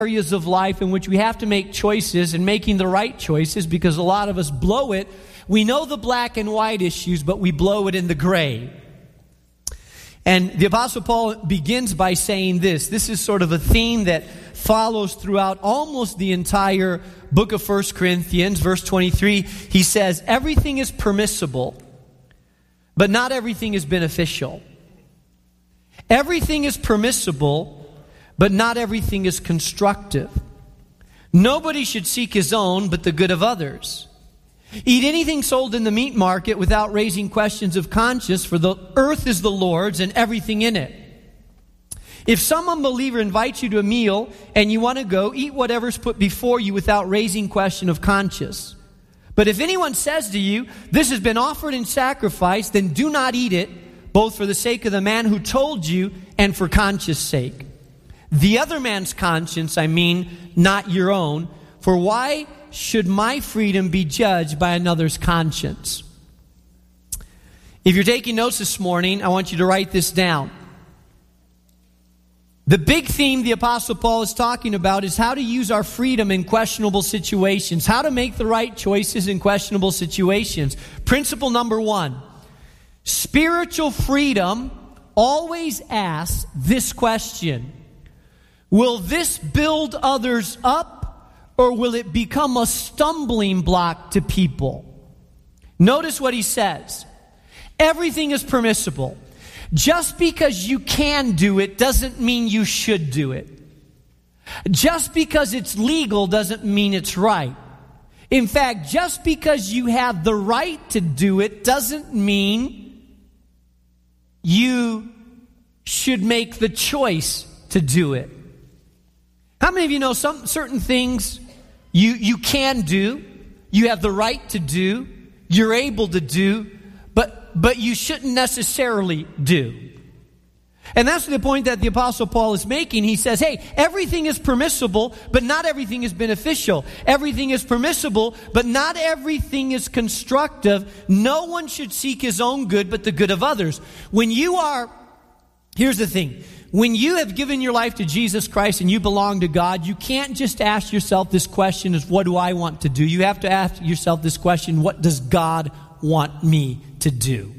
areas of life in which we have to make choices and making the right choices because a lot of us blow it. We know the black and white issues, but we blow it in the gray. And the Apostle Paul begins by saying this. This is sort of a theme that follows throughout almost the entire book of 1 Corinthians. Verse 23, he says, everything is permissible, but not everything is beneficial. Everything is permissible, but not everything is constructive. Nobody should seek his own, but the good of others. Eat anything sold in the meat market without raising questions of conscience, for the earth is the Lord's and everything in it. If some unbeliever invites you to a meal and you want to go, eat whatever's put before you without raising question of conscience. But if anyone says to you, this has been offered in sacrifice, then do not eat it, both for the sake of the man who told you and for conscience sake. The other man's conscience, not your own. For why should my freedom be judged by another's conscience? If you're taking notes this morning, I want you to write this down. The big theme the Apostle Paul is talking about is how to use our freedom in questionable situations, how to make the right choices in questionable situations. Principle number 1, spiritual freedom always asks this question: will this build others up, or will it become a stumbling block to people? Notice what he says. Everything is permissible. Just because you can do it doesn't mean you should do it. Just because it's legal doesn't mean it's right. In fact, just because you have the right to do it doesn't mean you should make the choice to do it. How many of you know some certain things you can do, you have the right to do, you're able to do, but you shouldn't necessarily do? And that's the point that the Apostle Paul is making. He says, hey, everything is permissible, but not everything is beneficial. Everything is permissible, but not everything is constructive. No one should seek his own good, but the good of others. Here's the thing. When you have given your life to Jesus Christ and you belong to God, you can't just ask yourself this question is, what do I want to do? You have to ask yourself this question, what does God want me to do?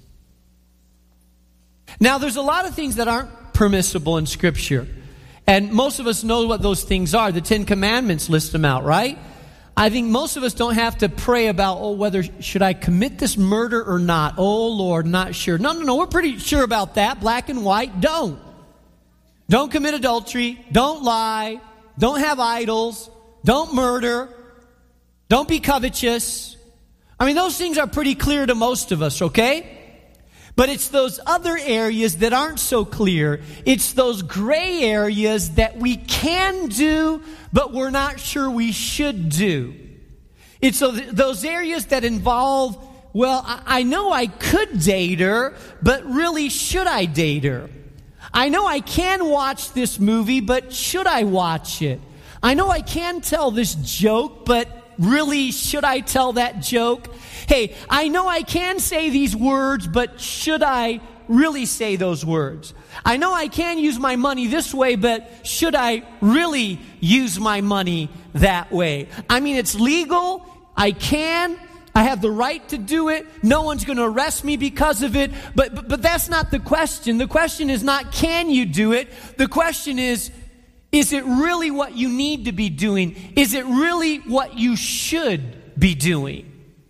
Now, there's a lot of things that aren't permissible in Scripture. And most of us know what those things are. The 10 Commandments list them out, right? I think most of us don't have to pray about, whether should I commit this murder or not? Oh, Lord, not sure. No, we're pretty sure about that. Black and white, don't. Don't commit adultery. Don't lie. Don't have idols. Don't murder. Don't be covetous. Those things are pretty clear to most of us, okay? But it's those other areas that aren't so clear. It's those gray areas that we can do, but we're not sure we should do. It's those areas that involve, I know I could date her, but really, should I date her? I know I can watch this movie, but should I watch it? I know I can tell this joke, but really, should I tell that joke? Hey, I know I can say these words, but should I really say those words? I know I can use my money this way, but should I really use my money that way? It's legal. I have the right to do it. No one's going to arrest me because of it. But that's not the question. The question is not, can you do it? The question is it really what you need to be doing? Is it really what you should be doing?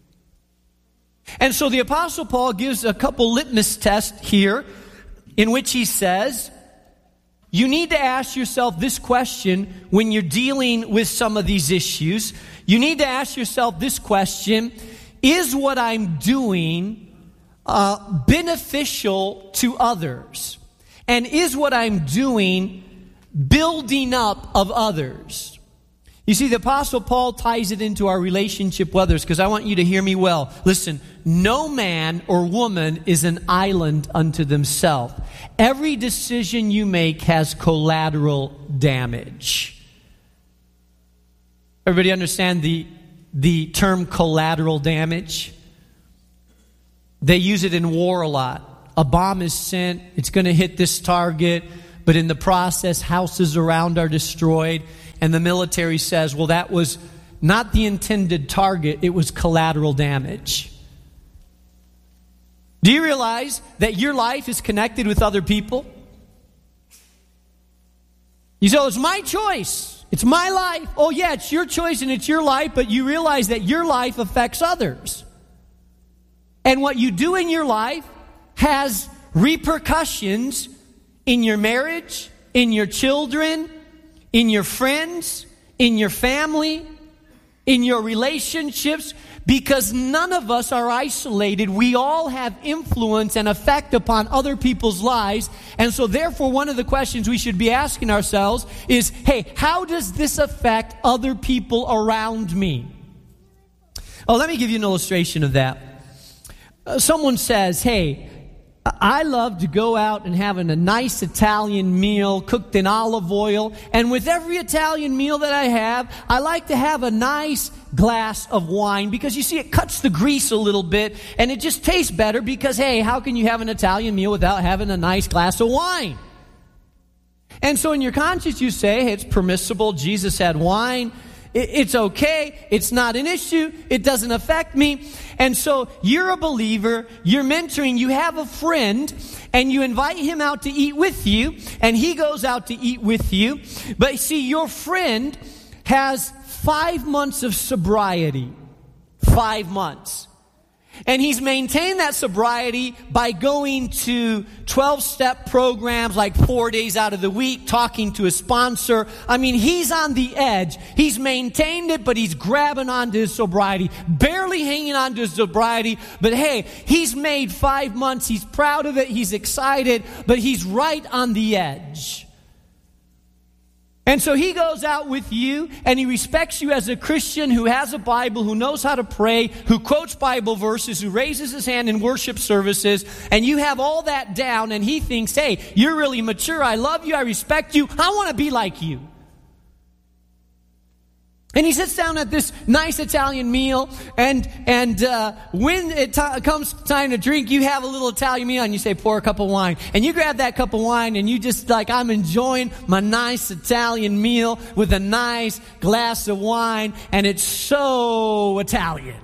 And so the Apostle Paul gives a couple litmus tests here in which he says, you need to ask yourself this question when you're dealing with some of these issues. You need to ask yourself this question: is what I'm doing beneficial to others? And is what I'm doing building up of others? You see, the Apostle Paul ties it into our relationship with others, because I want you to hear me well. Listen, no man or woman is an island unto themselves. Every decision you make has collateral damage. Everybody understand the term collateral damage? They use it in war a lot. A bomb is sent, it's going to hit this target, but in the process, houses around are destroyed. and the military says, well, that was not the intended target, it was collateral damage. Do you realize that your life is connected with other people? You say, oh, it's my choice. It's my life. Oh, yeah, it's your choice and it's your life, but you realize that your life affects others. And what you do in your life has repercussions in your marriage, in your children, in your friends, in your family, in your relationships, because none of us are isolated. We all have influence and effect upon other people's lives. And so therefore, one of the questions we should be asking ourselves is, hey, how does this affect other people around me? Oh, let me give you an illustration of that. Someone says, hey, I love to go out and have a nice Italian meal cooked in olive oil. And with every Italian meal that I have, I like to have a nice glass of wine because, you see, it cuts the grease a little bit and it just tastes better because, hey, how can you have an Italian meal without having a nice glass of wine? And so in your conscience you say, hey, it's permissible. Jesus had wine. It's okay. It's not an issue. It doesn't affect me. And so you're a believer. You're mentoring. You have a friend and you invite him out to eat with you and he goes out to eat with you. But see, your friend has 5 months of sobriety. 5 months. And he's maintained that sobriety by going to 12-step programs like 4 days out of the week, talking to a sponsor. I mean, he's on the edge. He's maintained it, but he's grabbing onto his sobriety, barely hanging on to his sobriety. But hey, he's made 5 months. He's proud of it. He's excited, but he's right on the edge. And so he goes out with you and he respects you as a Christian who has a Bible, who knows how to pray, who quotes Bible verses, who raises his hand in worship services, and you have all that down and he thinks, hey, you're really mature, I love you, I respect you, I want to be like you. And he sits down at this nice Italian meal, and when it comes time to drink, you have a little Italian meal, and you say, pour a cup of wine. And you grab that cup of wine, and you just like, I'm enjoying my nice Italian meal with a nice glass of wine, and it's so Italian.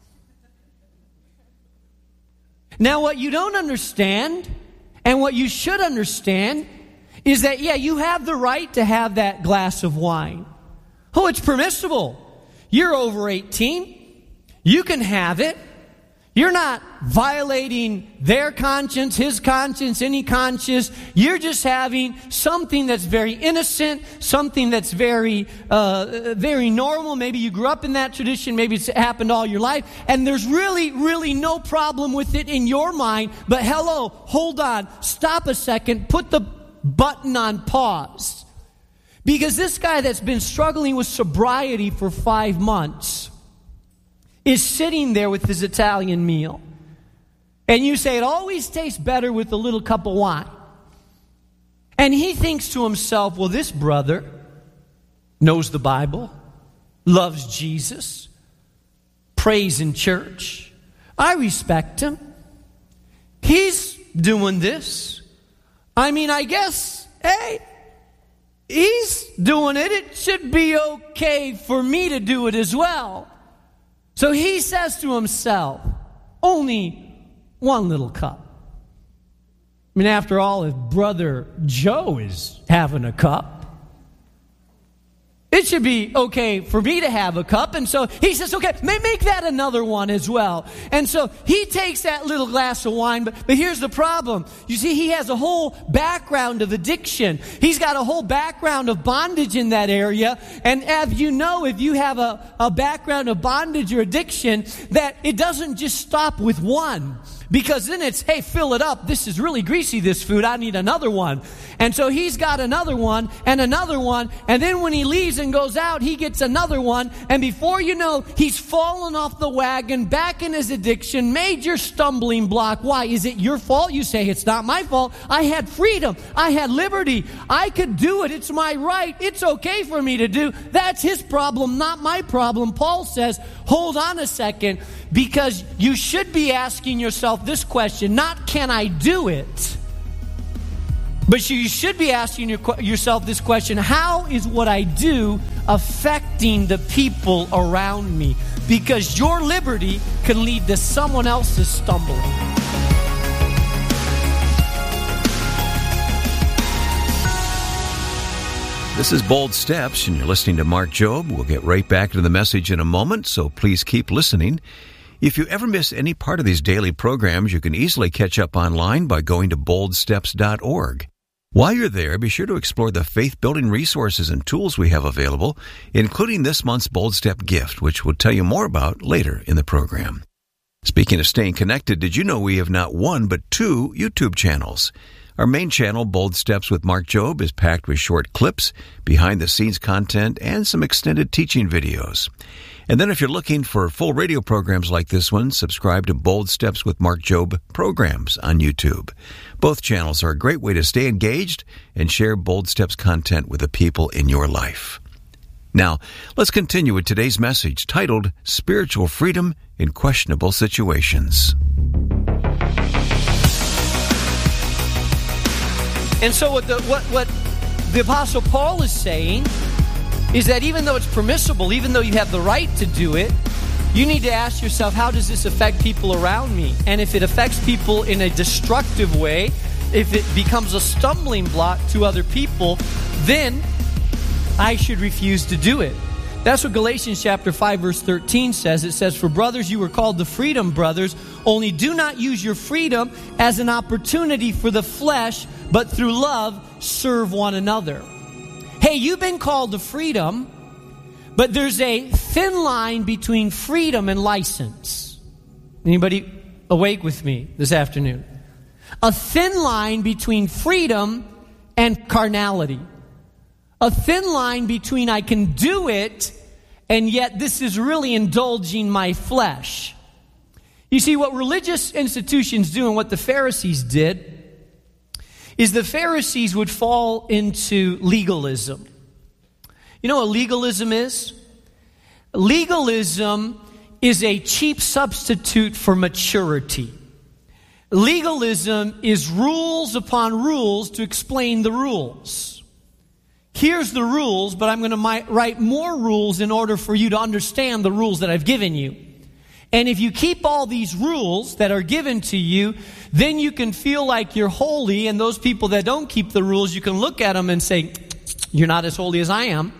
Now, what you don't understand, and what you should understand, is that, yeah, you have the right to have that glass of wine. Oh, it's permissible. You're over 18. You can have it. You're not violating their conscience, his conscience, any conscience. You're just having something that's very innocent, something that's very normal. Maybe you grew up in that tradition. Maybe it's happened all your life. And there's really, really no problem with it in your mind. But hello, hold on, stop a second, put the button on pause. Because this guy that's been struggling with sobriety for 5 months is sitting there with his Italian meal. And you say, it always tastes better with a little cup of wine. And he thinks to himself, well, this brother knows the Bible, loves Jesus, prays in church. I respect him. He's doing this. I mean, I guess, hey, he's doing it. It should be okay for me to do it as well. So he says to himself, only one little cup. I mean, after all, if Brother Joe is having a cup, it should be okay for me to have a cup. And so he says, okay, make that another one as well. And so he takes that little glass of wine, but here's the problem. You see, he has a whole background of addiction. He's got a whole background of bondage in that area. And as you know, if you have a background of bondage or addiction, that it doesn't just stop with one. Because then it's, hey, fill it up. This is really greasy, this food. I need another one. And so he's got another one and another one. And then when he leaves and goes out, he gets another one. And before you know, he's fallen off the wagon, back in his addiction, major stumbling block. Why? Is it your fault? You say, it's not my fault. I had freedom. I had liberty. I could do it. It's my right. It's okay for me to do. That's his problem, not my problem. Paul says, hold on a second, because you should be asking yourself this question, not can I do it, But you should be asking yourself this question: how is what I do affecting the people around me? Because your liberty can lead to someone else's stumbling. This is Bold Steps, and you're listening to Mark Jobe. We'll get right back to the message in a moment, so please keep listening. If you ever miss any part of these daily programs, you can easily catch up online by going to boldsteps.org. While you're there, be sure to explore the faith-building resources and tools we have available, including this month's Bold Step gift, which we'll tell you more about later in the program. Speaking of staying connected, did you know we have not one but two YouTube channels? Our main channel, Bold Steps with Mark Jobe, is packed with short clips, behind-the-scenes content, and some extended teaching videos. And then if you're looking for full radio programs like this one, subscribe to Bold Steps with Mark Jobe programs on YouTube. Both channels are a great way to stay engaged and share Bold Steps content with the people in your life. Now, let's continue with today's message titled Spiritual Freedom in Questionable Situations. And so what the Apostle Paul is saying is that even though it's permissible, even though you have the right to do it, you need to ask yourself, how does this affect people around me? And if it affects people in a destructive way, if it becomes a stumbling block to other people, then I should refuse to do it. That's what Galatians chapter 5 verse 13 says. It says, "For brothers, you were called to freedom, brothers. Only do not use your freedom as an opportunity for the flesh, but through love serve one another." Hey, you've been called to freedom, but there's a thin line between freedom and license. Anybody awake with me this afternoon? A thin line between freedom and carnality. A thin line between I can do it, and yet this is really indulging my flesh. You see, what religious institutions do and what the Pharisees did is the Pharisees would fall into legalism. You know what legalism is? Legalism is a cheap substitute for maturity. Legalism is rules upon rules to explain the rules. Here's the rules, but I'm going to write more rules in order for you to understand the rules that I've given you. And if you keep all these rules that are given to you, then you can feel like you're holy, and those people that don't keep the rules, you can look at them and say, you're not as holy as I am.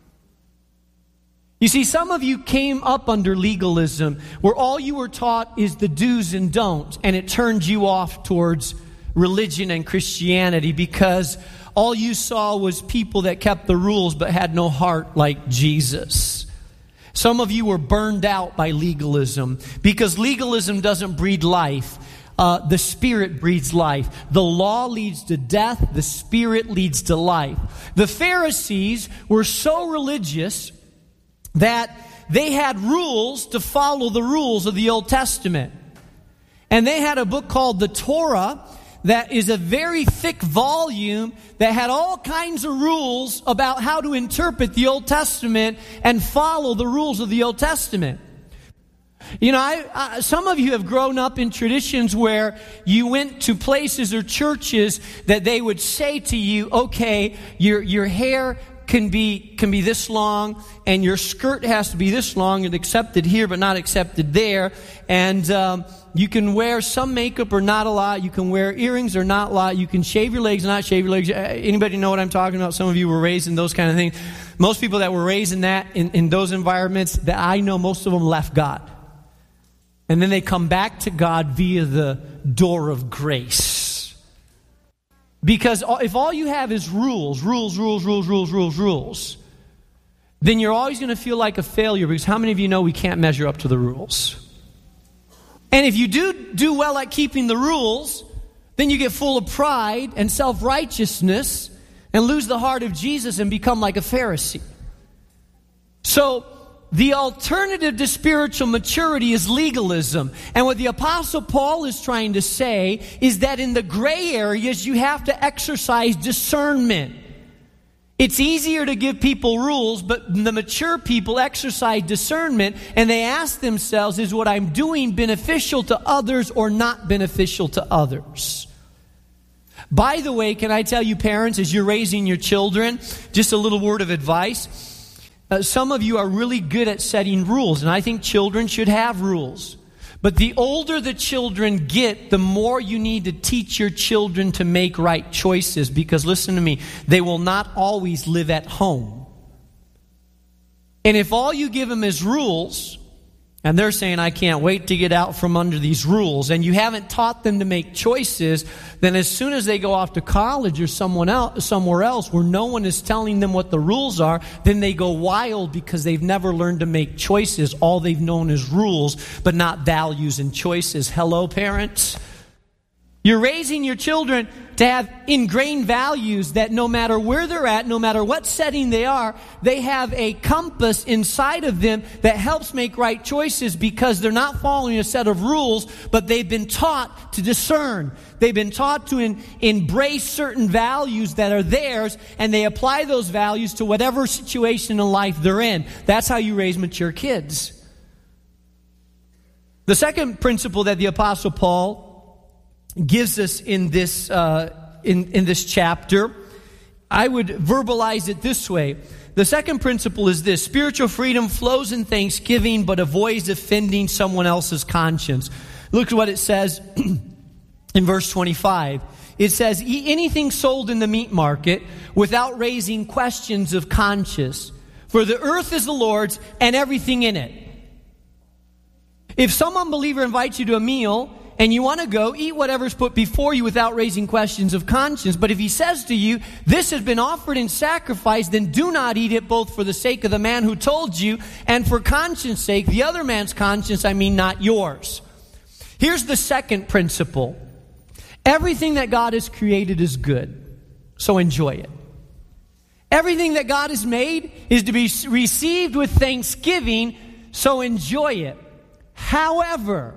You see, some of you came up under legalism, where all you were taught is the do's and don'ts, and it turned you off towards religion and Christianity because all you saw was people that kept the rules but had no heart like Jesus. Some of you were burned out by legalism because legalism doesn't breed life. The Spirit breeds life. The law leads to death. The Spirit leads to life. The Pharisees were so religious that they had rules to follow the rules of the Old Testament. And they had a book called the Torah that is a very thick volume that had all kinds of rules about how to interpret the Old Testament and follow the rules of the Old Testament. You know, some of you have grown up in traditions where you went to places or churches that they would say to you, okay, your hair can be this long, and your skirt has to be this long and accepted here but not accepted there, and you can wear some makeup or not a lot, you can wear earrings or not a lot, you can shave your legs or not shave your legs. Anybody know what I'm talking about? Some of you were raised in those kind of things. Most people that were raised in that, in those environments, that I know, most of them left God. And then they come back to God via the door of grace. Because if all you have is rules, then you're always going to feel like a failure, because how many of you know we can't measure up to the rules? And if you do well at keeping the rules, then you get full of pride and self-righteousness and lose the heart of Jesus and become like a Pharisee. So the alternative to spiritual maturity is legalism. And what the Apostle Paul is trying to say is that in the gray areas, you have to exercise discernment. It's easier to give people rules, but the mature people exercise discernment, and they ask themselves, is what I'm doing beneficial to others or not beneficial to others? By the way, can I tell you, parents, as you're raising your children, just a little word of advice. Some of you are really good at setting rules, and I think children should have rules. But the older the children get, the more you need to teach your children to make right choices. Because listen to me, they will not always live at home. And if all you give them is rules, and they're saying, I can't wait to get out from under these rules, and you haven't taught them to make choices, then as soon as they go off to college or somewhere else where no one is telling them what the rules are, then they go wild because they've never learned to make choices. All they've known is rules, but not values and choices. Hello, parents? You're raising your children to have ingrained values that no matter where they're at, no matter what setting they are, they have a compass inside of them that helps make right choices because they're not following a set of rules, but they've been taught to discern. They've been taught to embrace certain values that are theirs, and they apply those values to whatever situation in life they're in. That's how you raise mature kids. The second principle that the Apostle Paul gives us in this chapter, I would verbalize it this way. The second principle is this: spiritual freedom flows in thanksgiving, but avoids offending someone else's conscience. Look at what it says in verse 25. It says, eat anything sold in the meat market without raising questions of conscience, for the earth is the Lord's and everything in it. If some unbeliever invites you to a meal and you want to go, eat whatever's put before you without raising questions of conscience. But if he says to you, this has been offered in sacrifice, then do not eat it, both for the sake of the man who told you and for conscience sake, the other man's conscience, not yours. Here's the second principle. Everything that God has created is good, so enjoy it. Everything that God has made is to be received with thanksgiving, so enjoy it. However,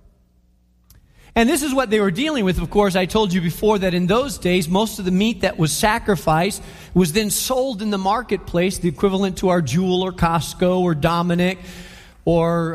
and this is what they were dealing with, of course. I told you before that in those days, most of the meat that was sacrificed was then sold in the marketplace, the equivalent to our Jewel or Costco or Dominic or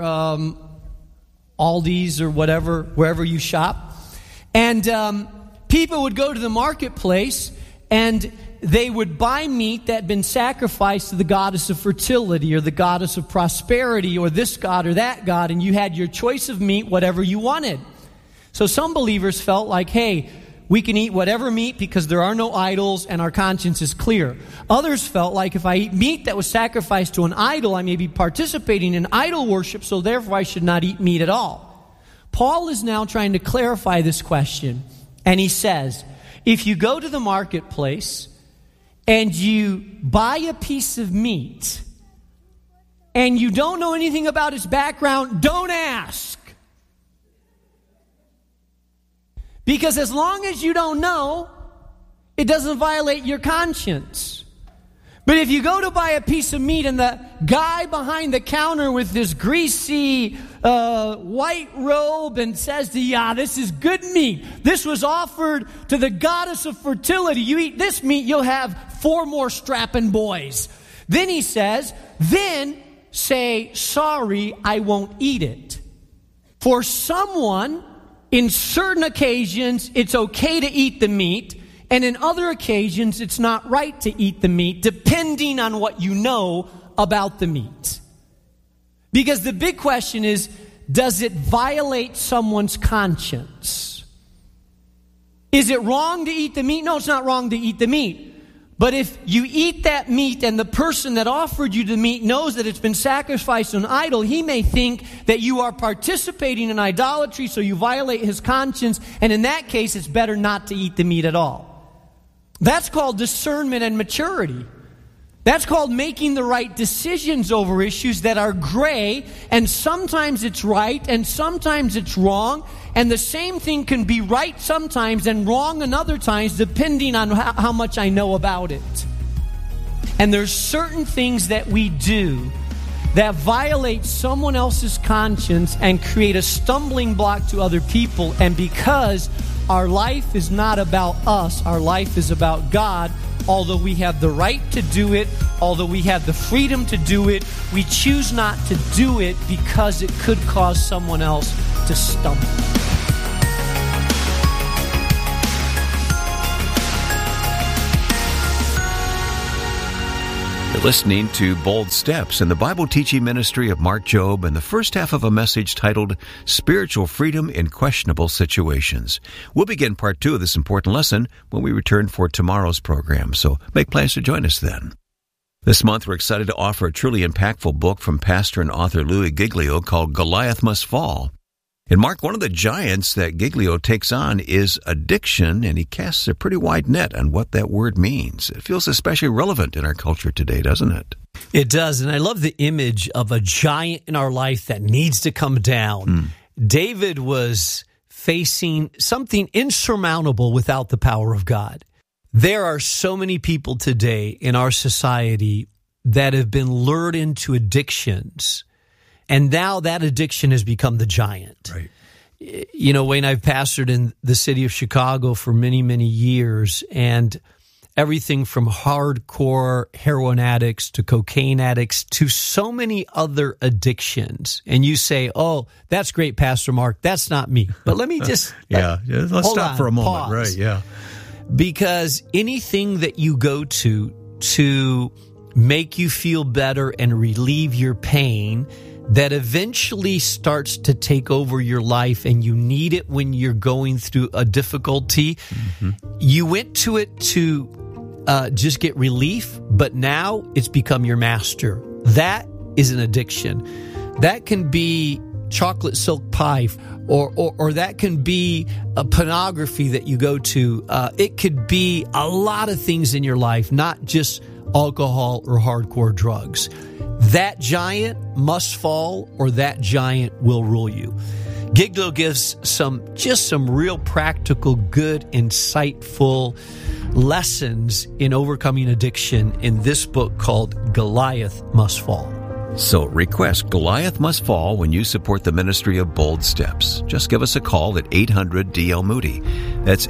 Aldi's or whatever, wherever you shop. And people would go to the marketplace and they would buy meat that had been sacrificed to the goddess of fertility or the goddess of prosperity or this god or that god, and you had your choice of meat, whatever you wanted. So some believers felt like, hey, we can eat whatever meat because there are no idols and our conscience is clear. Others felt like if I eat meat that was sacrificed to an idol, I may be participating in idol worship, so therefore I should not eat meat at all. Paul is now trying to clarify this question, and he says, if you go to the marketplace and you buy a piece of meat and you don't know anything about its background, don't ask. Because as long as you don't know, it doesn't violate your conscience. But if you go to buy a piece of meat and the guy behind the counter with this greasy white robe and says to you, this is good meat. This was offered to the goddess of fertility. You eat this meat, you'll have 4 more strapping boys. Then he says, then say, sorry, I won't eat it. For someone, in certain occasions, it's okay to eat the meat, and in other occasions, it's not right to eat the meat, depending on what you know about the meat. Because the big question is, does it violate someone's conscience? Is it wrong to eat the meat? No, it's not wrong to eat the meat. But if you eat that meat and the person that offered you the meat knows that it's been sacrificed to an idol, he may think that you are participating in idolatry, so you violate his conscience, and in that case, it's better not to eat the meat at all. That's called discernment and maturity. That's called making the right decisions over issues that are gray, and sometimes it's right and sometimes it's wrong, and the same thing can be right sometimes and wrong in other times depending on how much I know about it. And there's certain things that we do that violate someone else's conscience and create a stumbling block to other people, and because our life is not about us, our life is about God. Although we have the right to do it, although we have the freedom to do it, we choose not to do it because it could cause someone else to stumble. Listening to Bold Steps in the Bible teaching ministry of Mark Jobe and the first half of a message titled Spiritual Freedom in Questionable Situations. We'll begin part 2 of this important lesson when we return for tomorrow's program, so make plans to join us then. This month we're excited to offer a truly impactful book from pastor and author Louis Giglio called Goliath Must Fall. And Mark, one of the giants that Giglio takes on is addiction, and he casts a pretty wide net on what that word means. It feels especially relevant in our culture today, doesn't it? It does, and I love the image of a giant in our life that needs to come down. David was facing something insurmountable without the power of God. There are so many people today in our society that have been lured into addictions, and now that addiction has become the giant. Right. You know, Wayne, I've pastored in the city of Chicago for many, many years, and everything from hardcore heroin addicts to cocaine addicts to so many other addictions. And you say, oh, that's great, Pastor Mark. That's not me. But let me just... let's stop for a moment. Pause. Right, yeah. Because anything that you go to make you feel better and relieve your pain, that eventually starts to take over your life, and you need it when you're going through a difficulty. You went to it to just get relief, but now it's become your master. That is an addiction. That can be chocolate silk pie, or that can be a pornography that you go to. It could be a lot of things in your life, not just alcohol or hardcore drugs. That giant must fall, or that giant will rule you. Giglio gives some real practical, good, insightful lessons in overcoming addiction in this book called Goliath Must Fall. So request Goliath Must Fall when you support the ministry of Bold Steps. Just give us a call at 800-DL-MOODY. That's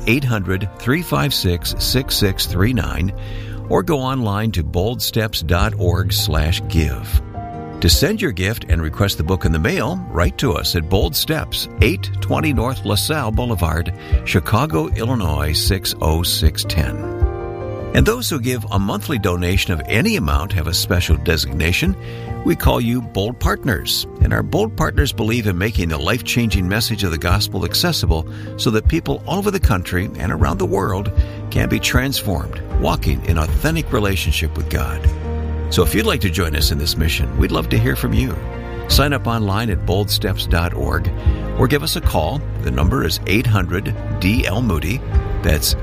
800-356-6639. Or go online to boldsteps.org/give. To send your gift and request the book in the mail, write to us at Bold Steps, 820 North LaSalle Boulevard, Chicago, Illinois, 60610. And those who give a monthly donation of any amount have a special designation. We call you Bold Partners. And our Bold Partners believe in making the life-changing message of the gospel accessible so that people all over the country and around the world can be transformed, walking in authentic relationship with God. So if you'd like to join us in this mission, we'd love to hear from you. Sign up online at boldsteps.org or give us a call. The number is 800-DL-MOODY. That's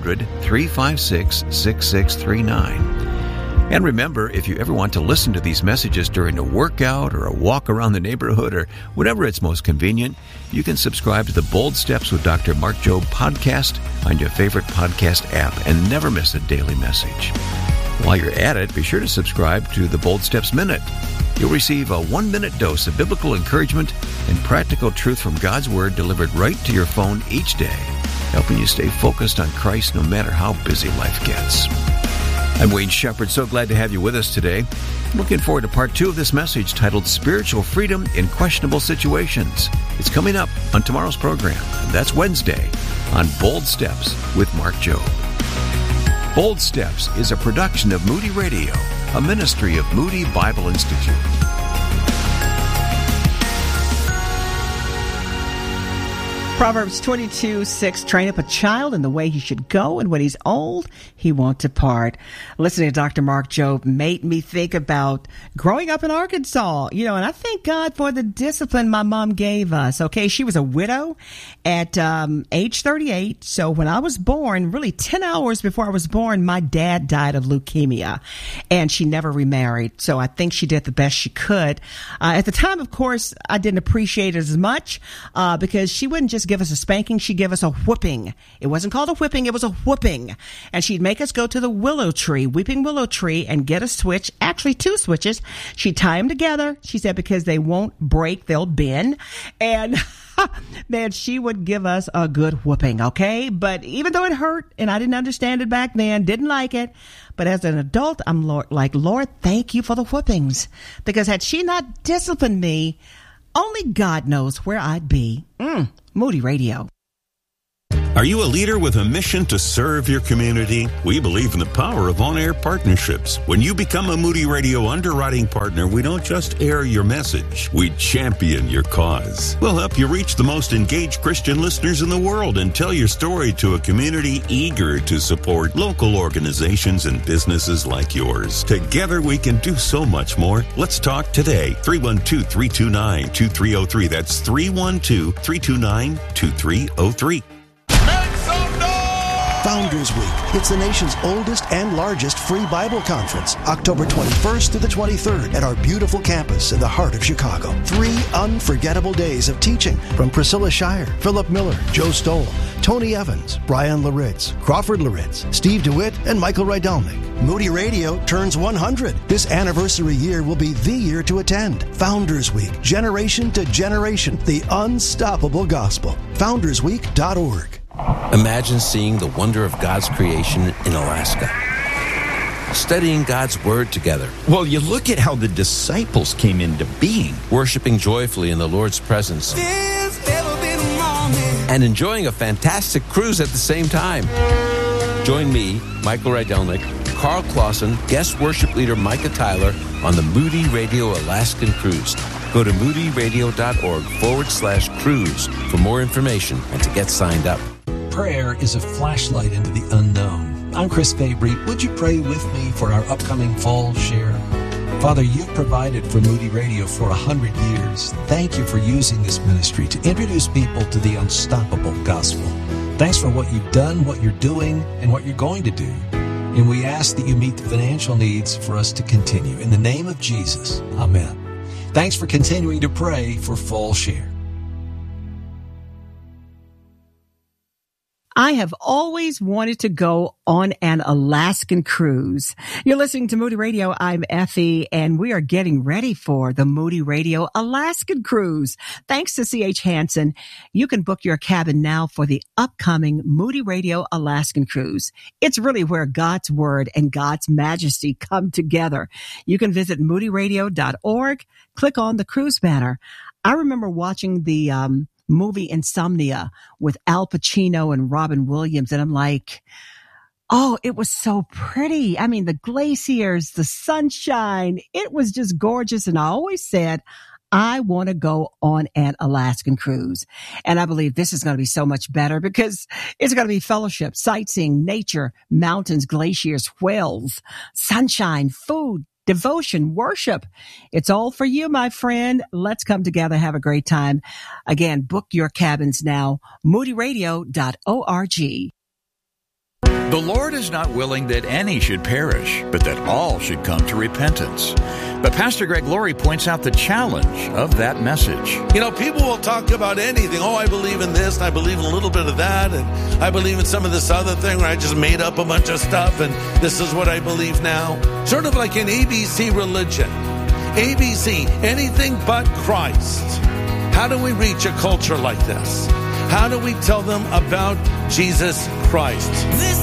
800-356-6639. And remember, if you ever want to listen to these messages during a workout or a walk around the neighborhood or whenever it's most convenient, you can subscribe to the Bold Steps with Dr. Mark Jobe podcast on your favorite podcast app and never miss a daily message. While you're at it, be sure to subscribe to the Bold Steps Minute. You'll receive a 1-minute dose of biblical encouragement and practical truth from God's Word delivered right to your phone each day, helping you stay focused on Christ no matter how busy life gets. I'm Wayne Shepherd, so glad to have you with us today. I'm looking forward to part 2 of this message titled Spiritual Freedom in Questionable Situations. It's coming up on tomorrow's program, and that's Wednesday on Bold Steps with Mark Jobe. Bold Steps is a production of Moody Radio, a ministry of Moody Bible Institute. Proverbs 22:6, train up a child in the way he should go, and when he's old, he won't depart. Listening to Dr. Mark Jobe made me think about growing up in Arkansas, and I thank God for the discipline my mom gave us. Okay, she was a widow at age 38, so when I was born, really 10 hours before I was born, my dad died of leukemia, and she never remarried, so I think she did the best she could. At the time, of course, I didn't appreciate it as much because she wouldn't just give us a spanking, she'd give us a whooping. It wasn't called a whipping, it was a whooping. And she'd make us go to the willow tree, weeping willow tree, and get a switch, actually 2 switches. She'd tie them together, she said, because they won't break, they'll bend. And man, she would give us a good whooping, okay? But even though it hurt, and I didn't understand it back then, didn't like it, but as an adult, I'm Lord, thank you for the whoopings. Because had she not disciplined me, only God knows where I'd be. Moody Radio. Are you a leader with a mission to serve your community? We believe in the power of on-air partnerships. When you become a Moody Radio underwriting partner, we don't just air your message, we champion your cause. We'll help you reach the most engaged Christian listeners in the world and tell your story to a community eager to support local organizations and businesses like yours. Together we can do so much more. Let's talk today. 312-329-2303. That's 312-329-2303. Founders Week. It's the nation's oldest and largest free Bible conference, October 21st through the 23rd at our beautiful campus in the heart of Chicago. 3 unforgettable days of teaching from Priscilla Shire, Philip Miller, Joe Stoll, Tony Evans, Brian Laritz, Crawford Laritz, Steve DeWitt, and Michael Rydelnik. Moody Radio turns 100. This anniversary year will be the year to attend. Founders Week, generation to generation, the unstoppable gospel. FoundersWeek.org. Imagine seeing the wonder of God's creation in Alaska. Studying God's Word together. Well, you look at how the disciples came into being. Worshiping joyfully in the Lord's presence. And enjoying a fantastic cruise at the same time. Join me, Michael Rydelnik, Carl Clausen, guest worship leader Micah Tyler on the Moody Radio Alaskan Cruise. Go to moodyradio.org/cruise for more information and to get signed up. Prayer is a flashlight into the unknown. I'm Chris Fabry. Would you pray with me for our upcoming fall share? Father, you've provided for Moody Radio for 100 years. Thank you for using this ministry to introduce people to the unstoppable gospel. Thanks for what you've done, what you're doing, and what you're going to do. And we ask that you meet the financial needs for us to continue. In the name of Jesus, amen. Thanks for continuing to pray for Fall Share. I have always wanted to go on an Alaskan cruise. You're listening to Moody Radio. I'm Effie, and we are getting ready for the Moody Radio Alaskan Cruise. Thanks to C.H. Hansen, you can book your cabin now for the upcoming Moody Radio Alaskan Cruise. It's really where God's Word and God's majesty come together. You can visit moodyradio.org, click on the cruise banner. I remember watching the movie Insomnia with Al Pacino and Robin Williams, and I'm like, oh, it was so pretty. I mean, the glaciers, the sunshine, it was just gorgeous. And I always said, I want to go on an Alaskan cruise. And I believe this is going to be so much better because it's going to be fellowship, sightseeing, nature, mountains, glaciers, whales, sunshine, food, devotion, worship. It's all for you, my friend. Let's come together, have a great time. Again, book your cabins now, moodyradio.org. The Lord is not willing that any should perish, but that all should come to repentance. But Pastor Greg Laurie points out the challenge of that message. You know, people will talk about anything. Oh, I believe in this, and I believe in a little bit of that, and I believe in some of this other thing where I just made up a bunch of stuff, and this is what I believe now. Sort of like an ABC religion. ABC, anything but Christ. How do we reach a culture like this? How do we tell them about Jesus Christ?